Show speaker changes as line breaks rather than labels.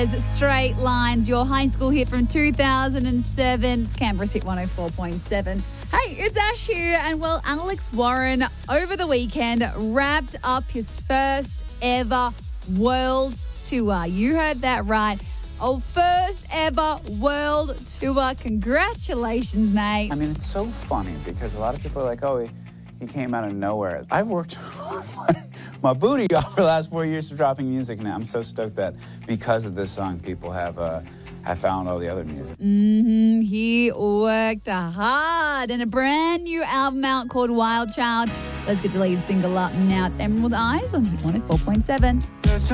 Straight Lines, your high school hit from 2007. It's Canberra's hit 104.7. Hey, it's Ash here. And well, Alex Warren over the weekend wrapped up his first ever world tour. You heard that right. Oh, first ever world tour. Congratulations, mate.
I mean, it's so funny because a lot of people are like, oh, he came out of nowhere. I've worked my booty off for the last 4 years for dropping music now. I'm so stoked that because of this song, people have found all the other music.
He worked hard. And a brand new album out called Wild Child. Let's get the lead single up now. It's Emerald Eyes on Hit 104.7.